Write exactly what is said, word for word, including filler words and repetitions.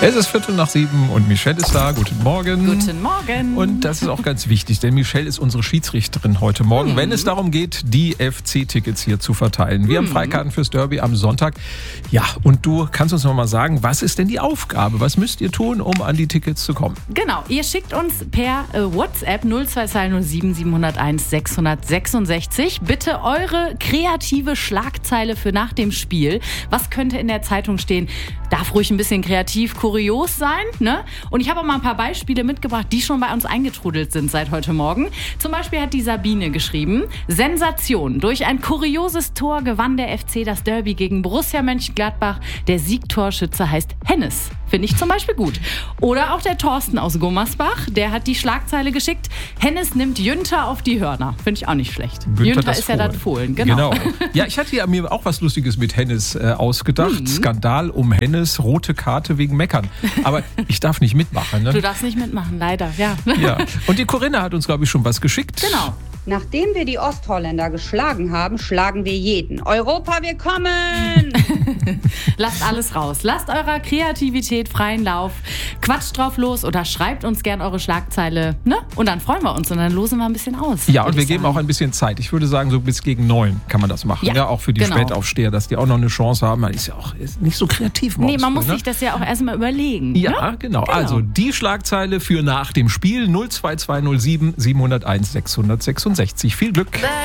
Es ist Viertel nach sieben und Michelle ist da. Guten Morgen. Guten Morgen. Und das ist auch ganz wichtig, denn Michelle ist unsere Schiedsrichterin heute Morgen, hm. wenn es darum geht, die F C-Tickets hier zu verteilen. Wir hm. haben Freikarten fürs Derby am Sonntag. Ja, und du kannst uns noch mal sagen, was ist denn die Aufgabe? Was müsst ihr tun, um an die Tickets zu kommen? Genau, ihr schickt uns per äh, WhatsApp null zwei zwei null sieben sieben null eins sechs sechs sechs bitte eure kreative Schlagzeile für nach dem Spiel. Was könnte in der Zeitung stehen? Darf ruhig ein bisschen kreativ, kurios sein, ne? Und ich habe auch mal ein paar Beispiele mitgebracht, die schon bei uns eingetrudelt sind seit heute Morgen. Zum Beispiel hat die Sabine geschrieben: Sensation. Durch ein kurioses Tor gewann der F C das Derby gegen Borussia Mönchengladbach. Der Siegtorschütze heißt Hennes. Finde ich zum Beispiel gut. Oder auch der Thorsten aus Gummersbach, der hat die Schlagzeile geschickt: Hennes nimmt Jünter auf die Hörner. Finde ich auch nicht schlecht. Günther Jünter das ist ja das Fohlen, genau. genau. Ja, ich hatte ja mir auch was Lustiges mit Hennes äh, ausgedacht. Mhm. Skandal um Hennes, rote Karte wegen Meckern. Aber ich darf nicht mitmachen. Ne? Du darfst nicht mitmachen, leider, ja. Ja. Und die Corinna hat uns, glaube ich, schon was geschickt. Genau. Nachdem wir die Ostholländer geschlagen haben, schlagen wir jeden. Europa, wir kommen! Lasst alles raus. Lasst eurer Kreativität freien Lauf. Quatscht drauf los oder schreibt uns gern eure Schlagzeile. Ne? Und dann freuen wir uns und dann losen wir ein bisschen aus. Ja, und wir geben auch ein bisschen Zeit. Ich würde sagen, so bis gegen neun kann man das machen. Ja, ja auch für die genau. Spätaufsteher, dass die auch noch eine Chance haben. Man ist ja auch ist nicht so kreativ morgens. Nee, man früh, muss ne? sich das ja auch erstmal überlegen. Ja, ne? genau. genau. Also die Schlagzeile für nach dem Spiel null zwei zwei null sieben sieben null eins sechs sechs sechs. Viel Glück.